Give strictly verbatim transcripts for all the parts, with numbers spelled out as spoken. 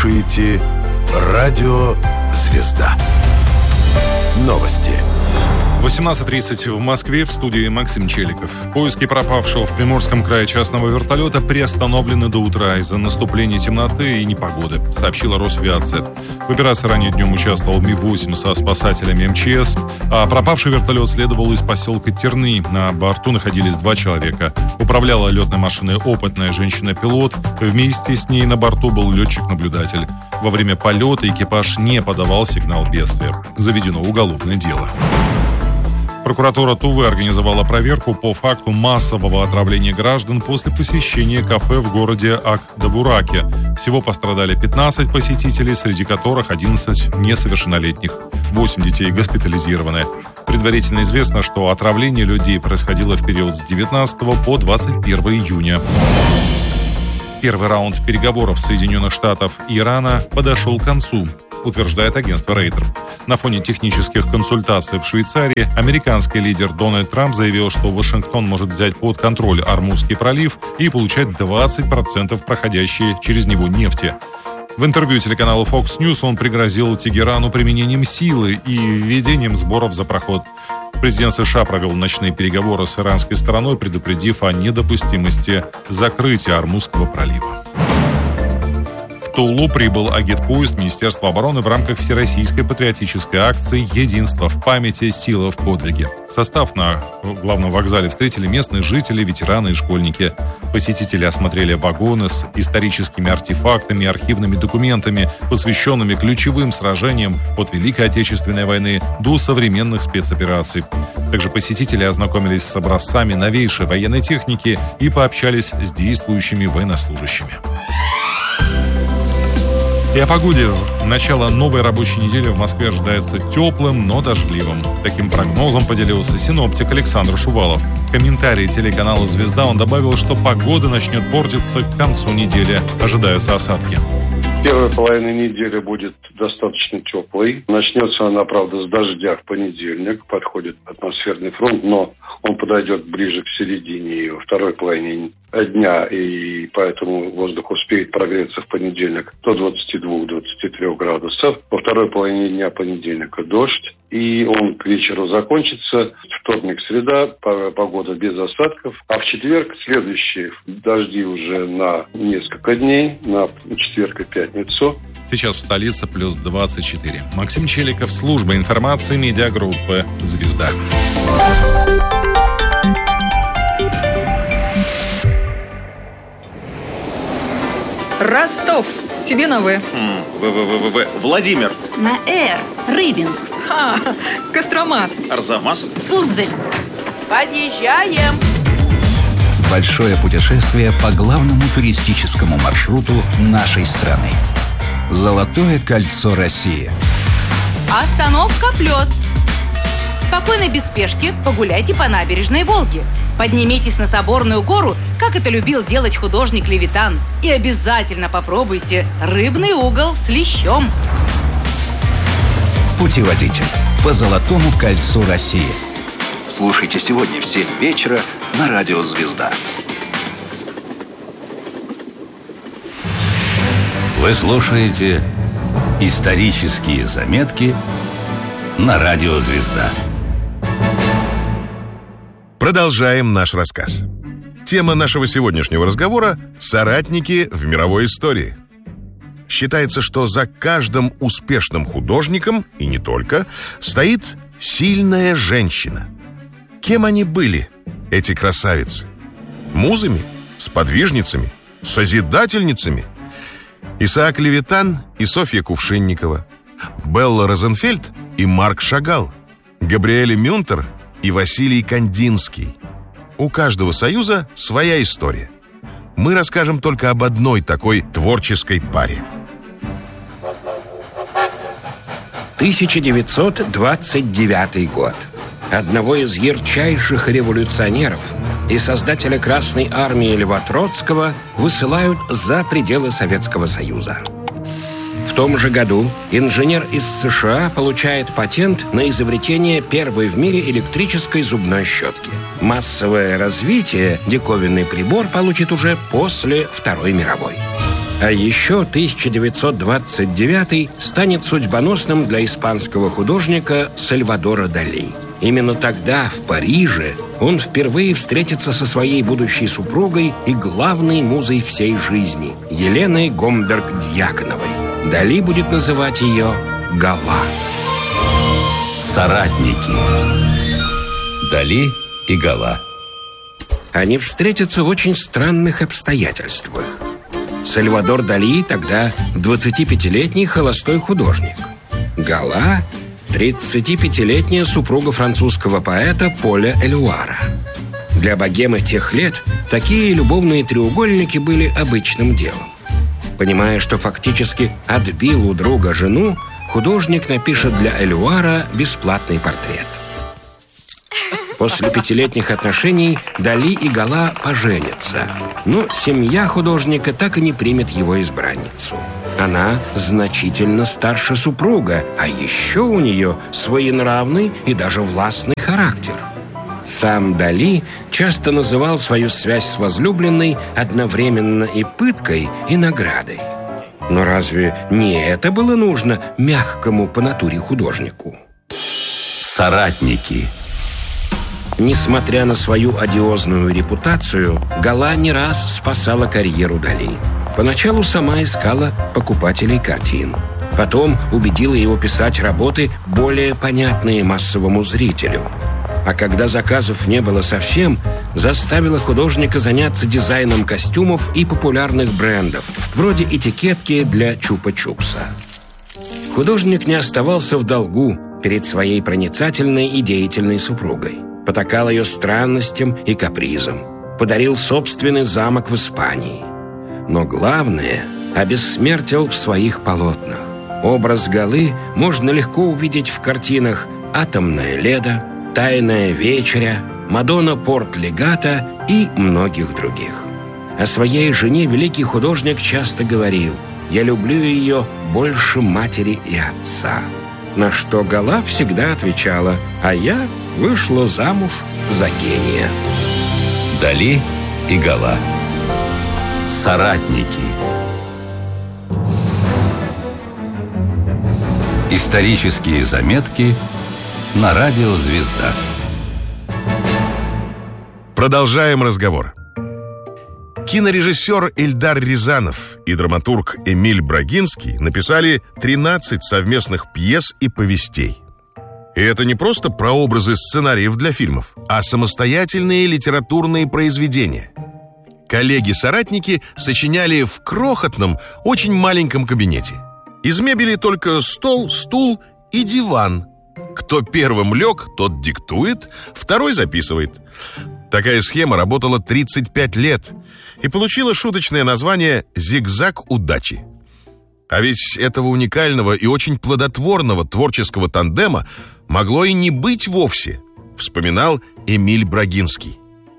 слушаете Радио «Звезда». Новости. восемнадцать тридцать в Москве, в студии Максим Челиков. Поиски пропавшего в Приморском крае частного вертолета приостановлены до утра из-за наступления темноты и непогоды, сообщила Росавиация. В операции ранее днем участвовал Ми восемь со спасателями эм че эс, а пропавший вертолет следовал из поселка Терны. На борту находились два человека. Управляла летной машиной опытная женщина-пилот. Вместе с ней на борту был летчик-наблюдатель. Во время полета экипаж не подавал сигнал бедствия. Заведено уголовное дело. Прокуратура Тувы организовала проверку по факту массового отравления граждан после посещения кафе в городе Ак-Довураке. Всего пострадали пятнадцать посетителей, среди которых одиннадцать несовершеннолетних. восемь детей госпитализированы. Предварительно известно, что отравление людей происходило в период с девятнадцатого по двадцать первое июня. Первый раунд переговоров Соединенных Штатов и Ирана подошел к концу, утверждает агентство Рейтер. На фоне технических консультаций в Швейцарии американский лидер Дональд Трамп заявил, что Вашингтон может взять под контроль Ормузский пролив и получать двадцать процентов проходящей через него нефти. В интервью телеканалу Fox News он пригрозил Тегерану применением силы и введением сборов за проход. Президент США провел ночные переговоры с иранской стороной, предупредив о недопустимости закрытия Ормузского пролива. В Тулу прибыл агитпоезд Министерства обороны в рамках всероссийской патриотической акции «Единство в памяти, сила в подвиге». Состав на главном вокзале встретили местные жители, ветераны и школьники. Посетители осмотрели вагоны с историческими артефактами и архивными документами, посвященными ключевым сражениям от Великой Отечественной войны до современных спецопераций. Также посетители ознакомились с образцами новейшей военной техники и пообщались с действующими военнослужащими. И о погоде. Начало новой рабочей недели в Москве ожидается теплым, но дождливым. Таким прогнозом поделился синоптик Александр Шувалов. В комментарии телеканала «Звезда» он добавил, что погода начнет портиться к концу недели. Ожидаются осадки. Первая половина недели будет достаточно теплой. Начнется она, правда, с дождя в понедельник. Подходит атмосферный фронт, но он подойдет ближе к середине и во второй половине дня, и поэтому воздух успеет прогреться в понедельник до двадцати двух - двадцати трёх градусов. Во второй половине дня понедельника дождь, и он к вечеру закончится. Вторник, среда, погода без осадков. А в четверг следующие дожди уже на несколько дней, на четверг и пятницу. Сейчас в столице плюс двадцать четыре. Максим Челиков, служба информации медиагруппы «Звезда». Ростов. Тебе на В. В-В-В-В. Владимир. На Р. Рыбинск. Ха. Кострома. Арзамас. Суздаль. Подъезжаем. Большое путешествие по главному туристическому маршруту нашей страны. Золотое кольцо России. Остановка Плёц. Спокойно, без спешки, погуляйте по набережной Волги. Поднимитесь на Соборную гору, как это любил делать художник Левитан. И обязательно попробуйте рыбный угол с лещом. Путеводитель по Золотому кольцу России. Слушайте сегодня в семь вечера на Радио «Звезда». Вы слушаете исторические заметки на Радио «Звезда». Продолжаем наш рассказ. Тема нашего сегодняшнего разговора – соратники в мировой истории. Считается, что за каждым успешным художником, и не только, стоит сильная женщина. Кем они были, эти красавицы? Музами? Сподвижницами? Созидательницами? Исаак Левитан и Софья Кувшинникова, Белла Розенфельд и Марк Шагал, Габриэль Мюнтер и Василий Кандинский. У каждого союза своя история. Мы расскажем только об одной такой творческой паре. тысяча девятьсот двадцать девятый год. Одного из ярчайших революционеров и создателя Красной армии Льва Троцкого высылают за пределы Советского Союза. В том же году инженер из США получает патент на изобретение первой в мире электрической зубной щетки. Массовое развитие диковинный прибор получит уже после Второй мировой. А еще тысяча девятьсот двадцать девятый станет судьбоносным для испанского художника Сальвадора Дали. Именно тогда, в Париже, он впервые встретится со своей будущей супругой и главной музой всей жизни – Еленой Гомберг-Дьяконовой. Дали будет называть ее Гала. Соратники. Дали и Гала. Они встретятся в очень странных обстоятельствах. Сальвадор Дали тогда двадцатипятилетний холостой художник. Гала – тридцатипятилетняя супруга французского поэта Поля Элюара. Для богемы тех лет такие любовные треугольники были обычным делом. Понимая, что фактически отбил у друга жену, художник напишет для Элюара бесплатный портрет. После пятилетних отношений Дали и Гала поженятся. Но семья художника так и не примет его избранницу. Она значительно старше супруга, а еще у нее своенравный и даже властный характер. Сам Дали часто называл свою связь с возлюбленной одновременно и пыткой, и наградой. Но разве не это было нужно мягкому по натуре художнику? Соратники. Несмотря на свою одиозную репутацию, Гала не раз спасала карьеру Дали. Поначалу сама искала покупателей картин. Потом убедила его писать работы, более понятные массовому зрителю. А когда заказов не было совсем, заставила художника заняться дизайном костюмов и популярных брендов, вроде этикетки для чупа-чупса. Художник не оставался в долгу перед своей проницательной и деятельной супругой. Потакал ее странностям и капризам. Подарил собственный замок в Испании. Но главное – обессмертил в своих полотнах. Образ Галы можно легко увидеть в картинах «Атомная Леда», «Тайная вечеря», «Мадонна Порт-Легато» и многих других. О своей жене великий художник часто говорил: «Я люблю ее больше матери и отца». На что Гала всегда отвечала: «А я вышла замуж за гения». Дали и Гала. Соратники. Исторические заметки на радио «Звезда». Продолжаем разговор. Кинорежиссер Эльдар Рязанов и драматург Эмиль Брагинский написали тринадцать совместных пьес и повестей. И это не просто прообразы сценариев для фильмов, а самостоятельные литературные произведения. Коллеги-соратники сочиняли в крохотном, очень маленьком кабинете. Из мебели только стол, стул и диван. Кто первым лег, тот диктует, второй записывает. Такая схема работала тридцать пять лет и получила шуточное название «Зигзаг удачи». А ведь этого уникального и очень плодотворного творческого тандема могло и не быть вовсе, вспоминал Эмиль Брагинский.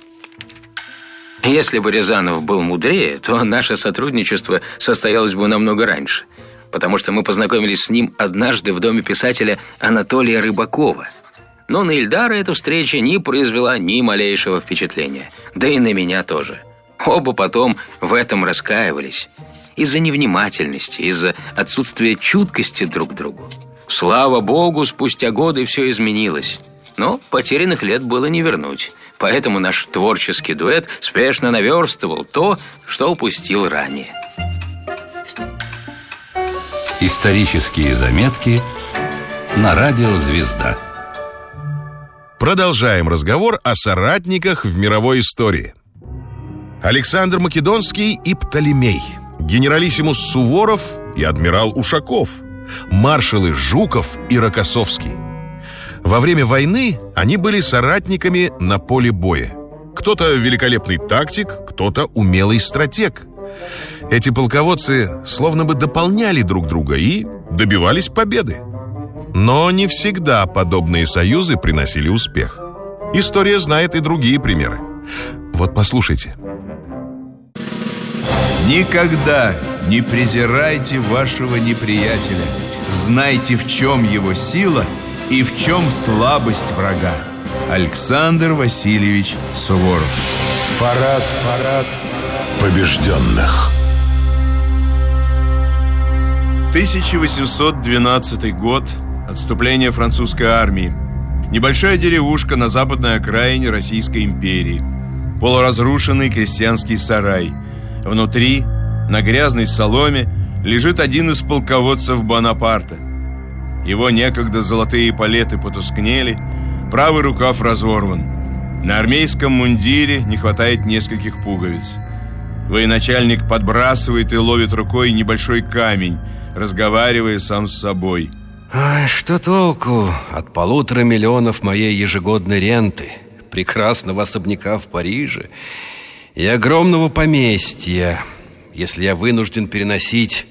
Если бы Рязанов был мудрее, то наше сотрудничество состоялось бы намного раньше, потому что мы познакомились с ним однажды в доме писателя Анатолия Рыбакова. Но на Ильдара эта встреча не произвела ни малейшего впечатления, да и на меня тоже. Оба потом в этом раскаивались. Из-за невнимательности, из-за отсутствия чуткости друг к другу. Слава богу, спустя годы все изменилось. Но потерянных лет было не вернуть. Поэтому наш творческий дуэт спешно наверстывал то, что упустил ранее. Исторические заметки на радио «Звезда». Продолжаем разговор о соратниках в мировой истории. Александр Македонский и Птолемей, генералиссимус Суворов и адмирал Ушаков, маршалы Жуков и Рокоссовский. Во время войны они были соратниками на поле боя. Кто-то великолепный тактик, кто-то умелый стратег. Эти полководцы словно бы дополняли друг друга и добивались победы. Но не всегда подобные союзы приносили успех. История знает и другие примеры. Вот послушайте. Никогда не презирайте вашего неприятеля. Знайте, в чем его сила и в чем слабость врага. Александр Васильевич Суворов. Парад, парад побежденных. тысяча восемьсот двенадцатый год. Отступление французской армии. Небольшая деревушка на западной окраине Российской империи. Полуразрушенный крестьянский сарай. Внутри, на грязной соломе, лежит один из полководцев Бонапарта. Его некогда золотые эполеты потускнели, правый рукав разорван. На армейском мундире не хватает нескольких пуговиц. Военачальник подбрасывает и ловит рукой небольшой камень, разговаривая сам с собой. А что толку от полутора миллионов моей ежегодной ренты, прекрасного особняка в Париже и огромного поместья, если я вынужден переносить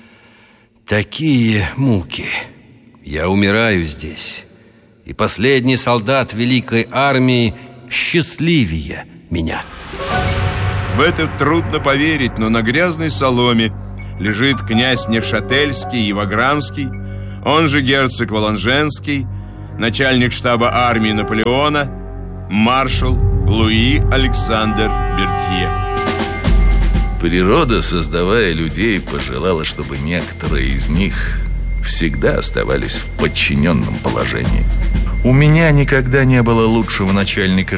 такие муки? Я умираю здесь, и последний солдат великой армии счастливее меня. В это трудно поверить, но на грязной соломе лежит князь Невшательский и Ваграмский, он же герцог Воланженский, начальник штаба армии Наполеона, маршал Луи Александр Бертье. Природа, создавая людей, пожелала, чтобы некоторые из них всегда оставались в подчиненном положении. У меня никогда не было лучшего начальника